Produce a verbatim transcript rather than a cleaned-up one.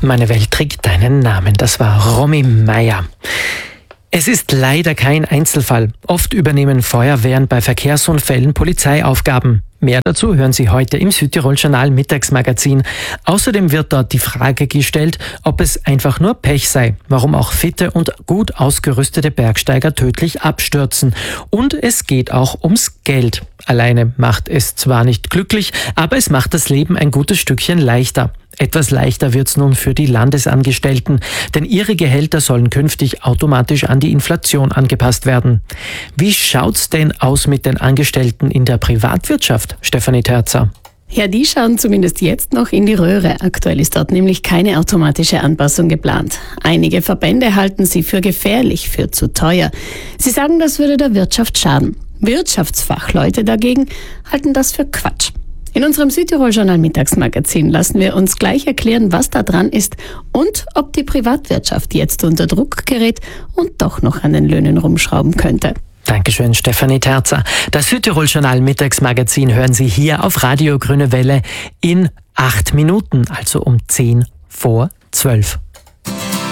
Meine Welt trägt deinen Namen. Das war Romy Meier. Es ist leider kein Einzelfall. Oft übernehmen Feuerwehren bei Verkehrsunfällen Polizeiaufgaben. Mehr dazu hören Sie heute im Südtirol-Journal Mittagsmagazin. Außerdem wird dort die Frage gestellt, ob es einfach nur Pech sei, warum auch fitte und gut ausgerüstete Bergsteiger tödlich abstürzen. Und es geht auch ums Geld. Alleine macht es zwar nicht glücklich, aber es macht das Leben ein gutes Stückchen leichter. Etwas leichter wird's nun für die Landesangestellten, denn ihre Gehälter sollen künftig automatisch an die Inflation angepasst werden. Wie schaut's denn aus mit den Angestellten in der Privatwirtschaft, Stefanie Terzer? Ja, die schauen zumindest jetzt noch in die Röhre. Aktuell ist dort nämlich keine automatische Anpassung geplant. Einige Verbände halten sie für gefährlich, für zu teuer. Sie sagen, das würde der Wirtschaft schaden. Wirtschaftsfachleute dagegen halten das für Quatsch. In unserem Südtirol-Journal Mittagsmagazin lassen wir uns gleich erklären, was da dran ist und ob die Privatwirtschaft jetzt unter Druck gerät und doch noch an den Löhnen rumschrauben könnte. Dankeschön, Stefanie Terzer. Das Südtirol-Journal Mittagsmagazin hören Sie hier auf Radio Grüne Welle in acht Minuten, also um zehn vor zwölf.